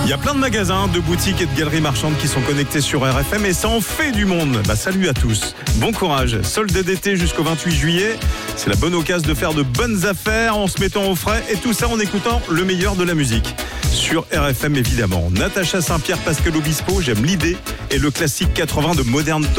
Il y a plein de magasins, de boutiques et de galeries marchandes qui sont connectés sur RFM et ça en fait du monde. Salut à tous. Bon courage. Solde d'été jusqu'au 28 juillet. C'est la bonne occasion de faire de bonnes affaires en se mettant au frais et tout ça en écoutant le meilleur de la musique. Sur RFM évidemment. Natacha Saint-Pierre, Pascal Obispo, j'aime l'idée et le classique 80 de Modern